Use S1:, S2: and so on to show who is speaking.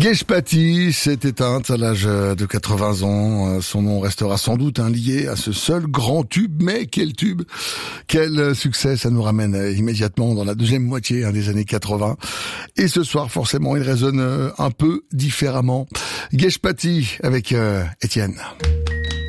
S1: Geshpati s'est éteinte à l'âge de 80 ans. Son nom restera sans doute lié à ce seul grand tube. Mais quel tube, quel succès, ça nous ramène immédiatement dans la deuxième moitié des années 80. Et ce soir, forcément, il résonne un peu différemment. Geshpati avec Étienne.